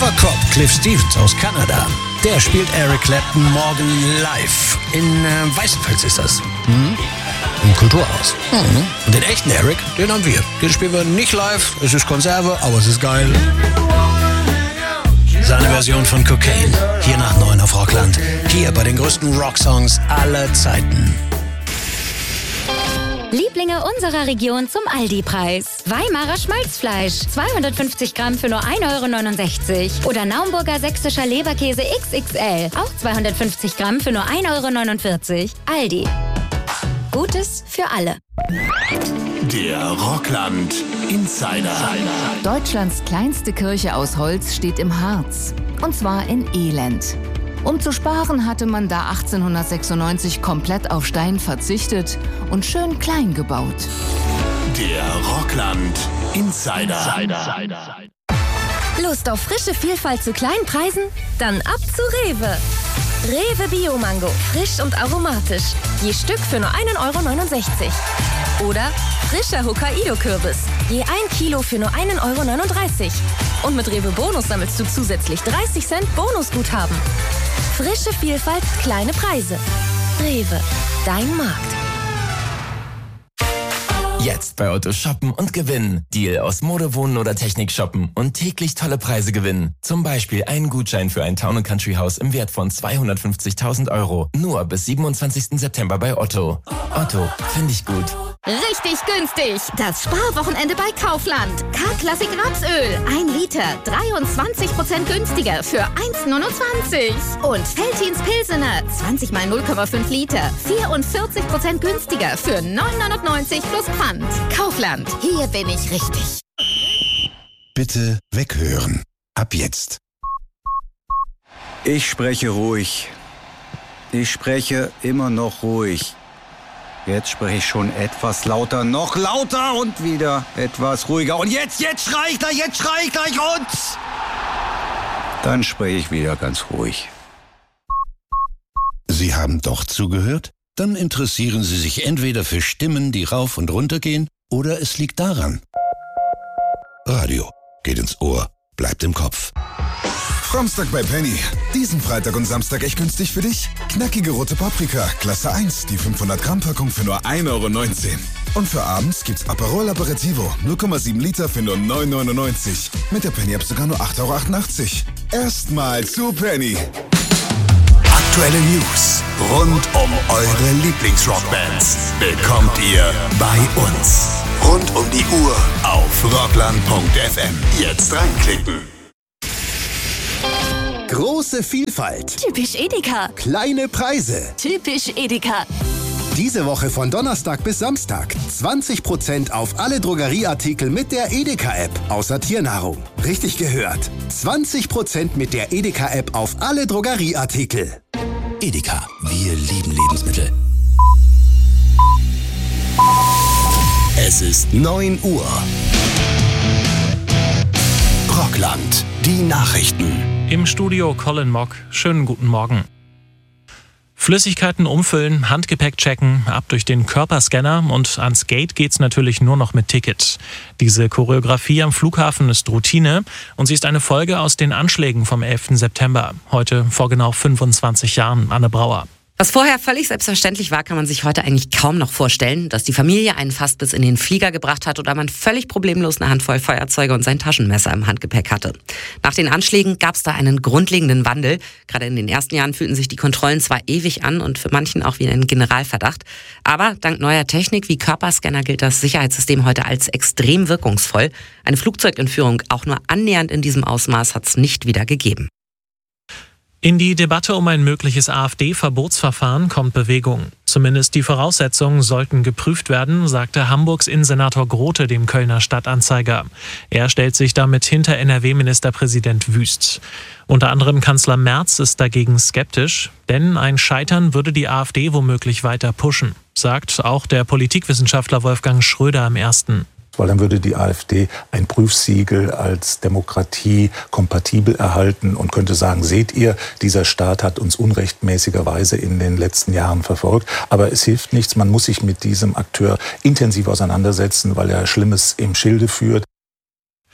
Haverkop Cliff Stevens aus Kanada. Der spielt Eric Clapton morgen live. In Weißenfels ist das. Im Kulturhaus. Und den echten Eric, den haben wir. Den spielen wir nicht live. Es ist Konserve, aber es ist geil. Seine Version von Cocaine. Hier nach 9 auf Rockland. Hier bei den größten Rocksongs aller Zeiten. Lieblinge unserer Region zum Aldi-Preis. Weimarer Schmalzfleisch, 250 Gramm für nur 1,69 €. Oder Naumburger sächsischer Leberkäse XXL, auch 250 Gramm für nur 1,49 €. Aldi. Gutes für alle. Der Rockland Insider. Deutschlands kleinste Kirche aus Holz steht im Harz. Und zwar in Elend. Um zu sparen, hatte man da 1896 komplett auf Stein verzichtet und schön klein gebaut. Der Rockland Insider. Lust auf frische Vielfalt zu kleinen Preisen? Dann ab zu Rewe. Rewe Bio-Mango, frisch und aromatisch. Je Stück für nur 1,69 €. Oder frischer Hokkaido-Kürbis, je 1 Kilo für nur 1,39 €. Und mit Rewe Bonus sammelst du zusätzlich 30 Cent Bonusguthaben. Frische Vielfalt, kleine Preise. Rewe, dein Markt. Jetzt bei Otto shoppen und gewinnen. Deal aus Mode, Wohnen oder Technik shoppen und täglich tolle Preise gewinnen. Zum Beispiel einen Gutschein für ein Town & Country Haus im Wert von 250.000 €. Nur bis 27. September bei Otto. Otto, finde ich gut. Richtig günstig. Das Sparwochenende bei Kaufland. K-Klassik Rapsöl. 1 Liter. 23% günstiger für 1,29 €. Und Veltins Pilsener. 20 mal 0,5 Liter. 44% günstiger für 9,99 € plus Pfand. Kaufland. Hier bin ich richtig. Bitte weghören. Ab jetzt. Ich spreche ruhig. Ich spreche immer noch ruhig. Jetzt spreche ich schon etwas lauter, noch lauter und wieder etwas ruhiger. Und jetzt schrei ich gleich und... Dann spreche ich wieder ganz ruhig. Sie haben doch zugehört? Dann interessieren Sie sich entweder für Stimmen, die rauf und runter gehen, oder es liegt daran. Radio geht ins Ohr, bleibt im Kopf. Samstag bei Penny. Diesen Freitag und Samstag echt günstig für dich? Knackige rote Paprika, Klasse 1, die 500 Gramm Packung für nur 1,19 €. Und für abends gibt's Aperol Aperitivo, 0,7 Liter für nur 9,99 €. Mit der Penny-App sogar nur 8,88 €. Erstmal zu Penny. Aktuelle News rund um eure Lieblingsrockbands bekommt ihr bei uns. Rund um die Uhr auf rockland.fm. Jetzt reinklicken. Große Vielfalt. Typisch Edeka. Kleine Preise. Typisch Edeka. Diese Woche von Donnerstag bis Samstag 20% auf alle Drogerieartikel mit der Edeka-App, außer Tiernahrung. Richtig gehört. 20% mit der Edeka-App auf alle Drogerieartikel. Edeka, wir lieben Lebensmittel. Es ist 9 Uhr. Rockland, die Nachrichten. Im Studio Colin Mock. Schönen guten Morgen. Flüssigkeiten umfüllen, Handgepäck checken, ab durch den Körperscanner und ans Gate geht's natürlich nur noch mit Ticket. Diese Choreografie am Flughafen ist Routine und sie ist eine Folge aus den Anschlägen vom 11. September. Heute vor genau 25 Jahren. Anne Brauer. Was vorher völlig selbstverständlich war, kann man sich heute eigentlich kaum noch vorstellen, dass die Familie einen fast bis in den Flieger gebracht hat oder man völlig problemlos eine Handvoll Feuerzeuge und sein Taschenmesser im Handgepäck hatte. Nach den Anschlägen gab es da einen grundlegenden Wandel. Gerade in den ersten Jahren fühlten sich die Kontrollen zwar ewig an und für manchen auch wie ein Generalverdacht, aber dank neuer Technik wie Körperscanner gilt das Sicherheitssystem heute als extrem wirkungsvoll. Eine Flugzeugentführung auch nur annähernd in diesem Ausmaß hat es nicht wieder gegeben. In die Debatte um ein mögliches AfD-Verbotsverfahren kommt Bewegung. Zumindest die Voraussetzungen sollten geprüft werden, sagte Hamburgs Innensenator Grote dem Kölner Stadtanzeiger. Er stellt sich damit hinter NRW-Ministerpräsident Wüst. Unter anderem Kanzler Merz ist dagegen skeptisch, denn ein Scheitern würde die AfD womöglich weiter pushen, sagt auch der Politikwissenschaftler Wolfgang Schröder im Ersten. Weil dann würde die AfD ein Prüfsiegel als Demokratie kompatibel erhalten und könnte sagen, seht ihr, dieser Staat hat uns unrechtmäßigerweise in den letzten Jahren verfolgt. Aber es hilft nichts, man muss sich mit diesem Akteur intensiv auseinandersetzen, weil er Schlimmes im Schilde führt.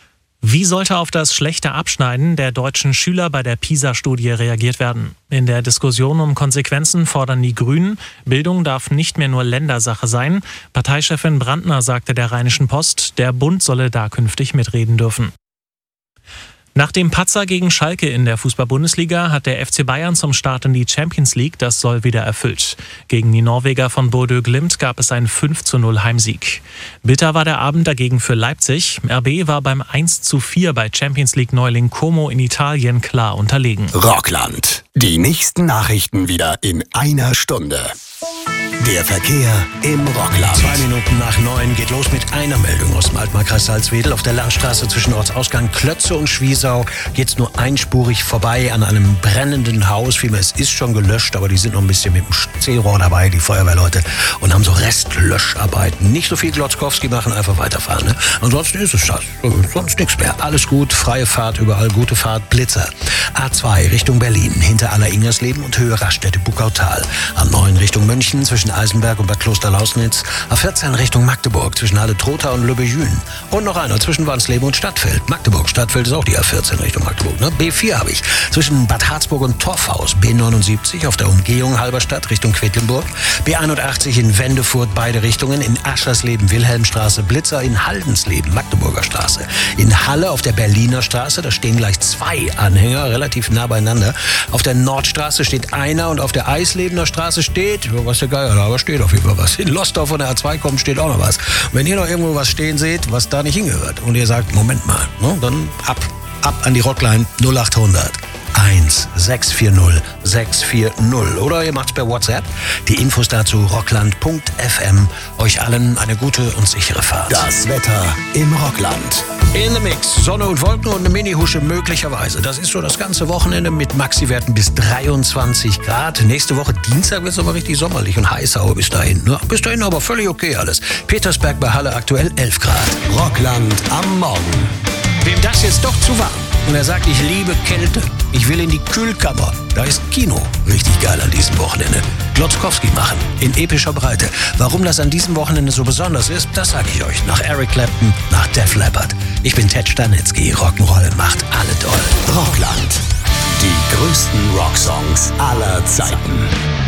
Wie sollte auf das schlechte Abschneiden der deutschen Schüler bei der PISA-Studie reagiert werden? In der Diskussion um Konsequenzen fordern die Grünen, Bildung darf nicht mehr nur Ländersache sein. Parteichefin Brandner sagte der Rheinischen Post, der Bund solle da künftig mitreden dürfen. Nach dem Patzer gegen Schalke in der Fußball-Bundesliga hat der FC Bayern zum Start in die Champions League das Soll wieder erfüllt. Gegen die Norweger von Bodø Glimt gab es einen 5:0 Heimsieg. Bitter war der Abend dagegen für Leipzig. RB war beim 1:4 bei Champions League-Neuling Como in Italien klar unterlegen. Rockland. Die nächsten Nachrichten wieder in einer Stunde. Der Verkehr im Rockland. 2 Minuten nach 9 geht los mit einer Meldung aus dem Altmarkkreis Salzwedel. Auf der Landstraße zwischen Ortsausgang Klötze und Schwiesau geht es nur einspurig vorbei an einem brennenden Haus. Vielmehr, es ist schon gelöscht, aber die sind noch ein bisschen mit dem C-Rohr dabei, die Feuerwehrleute, und haben so Restlöscharbeiten. Nicht so viel Glotzkowski machen, einfach weiterfahren. Ne? Ansonsten ist es das. Sonst nichts mehr. Alles gut, freie Fahrt, überall gute Fahrt. Blitzer. A2 Richtung Berlin, hinter Aller-Ingersleben und Höhe Raststätte-Buckautal. A9 Richtung München zwischen Eisenberg und Bad Kloster-Lausnitz. A14 Richtung Magdeburg zwischen Halle-Trotha und Lübbejün. Und noch einer zwischen Wansleben und Stadtfeld. Magdeburg-Stadtfeld ist auch die A14 Richtung Magdeburg. Ne? B4 habe ich. Zwischen Bad Harzburg und Torfhaus. B79 auf der Umgehung Halberstadt Richtung Quedlinburg. B81 in Wendefurt beide Richtungen. In Aschersleben Wilhelmstraße. Blitzer in Haldensleben Magdeburger Straße. In Halle auf der Berliner Straße. Da stehen gleich 2 Anhänger relativ nah beieinander. Auf der Nordstraße steht einer und auf der Eislebener Straße steht, was der Geier da, aber steht auf jeden Fall was. In Lostorf von der A2 kommt, steht auch noch was. Und wenn ihr noch irgendwo was stehen seht, was da nicht hingehört und ihr sagt, Moment mal, ne, dann ab an die Rockline 0800 1640 640 oder ihr macht's per WhatsApp. Die Infos dazu rockland.fm. Euch allen eine gute und sichere Fahrt. Das Wetter im Rockland. In the Mix. Sonne und Wolken und eine Mini-Husche möglicherweise. Das ist so das ganze Wochenende mit Maxi-Werten bis 23 Grad. Nächste Woche Dienstag wird es aber richtig sommerlich und heiß auch bis dahin. Ja, bis dahin aber völlig okay alles. Petersberg bei Halle aktuell 11 Grad. Rockland am Morgen. Wem das jetzt doch zu warm und er sagt, ich liebe Kälte, ich will in die Kühlkammer, da ist Kino richtig geil an diesem Wochenende. Glotzkowski machen, in epischer Breite. Warum das an diesem Wochenende so besonders ist, das sage ich euch nach Eric Clapton, nach Def Leppard. Ich bin Ted Stanitzky, Rock'n'Roll macht alle toll. Rockland, die größten Rocksongs aller Zeiten.